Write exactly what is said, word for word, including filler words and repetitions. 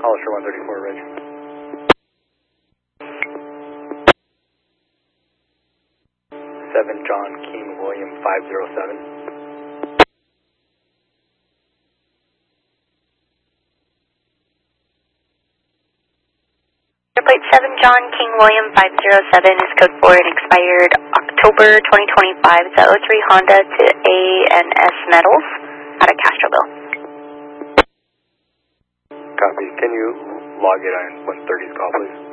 Hollister one thirty-four, Reg. seven John King William five zero seven. Plate seven John King William five zero seven is code four and expired October twenty twenty-five. It's a oh three Honda to A N S Metals out of Castroville. Copy. Can you log it on one thirty's call, please?